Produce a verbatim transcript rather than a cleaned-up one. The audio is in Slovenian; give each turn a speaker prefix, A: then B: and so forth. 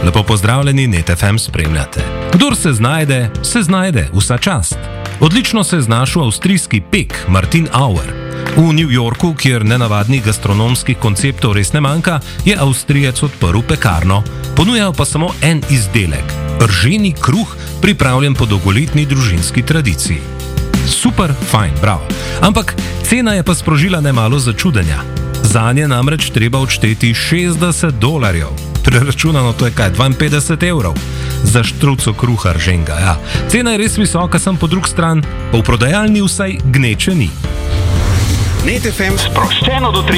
A: Lepo pozdravljeni, Net F M spremljate. Kdor se znajde, se znajde, vsa čast. Odlično se je znašel avstrijski pek Martin Auer. V New Yorku, kjer nenavadnih gastronomskih konceptov res ne manjka, je Avstrijec odprl pekarno. Ponujal pa samo en izdelek, rženi kruh, pripravljen po dolgoletni družinski tradiciji. Super, fajn, bravo. Ampak cena je pa sprožila nemalo začudenja. Zanje namreč treba odšteti šestdeset dolarjev. Preračunano to je kaj, dvainpetdeset evrov. Za štruco kruha rženega, ja. Cena je res visoka, sem po drug stran, pa v prodajalni vsaj gneče ni.
B: Net F M sproščeno do tri.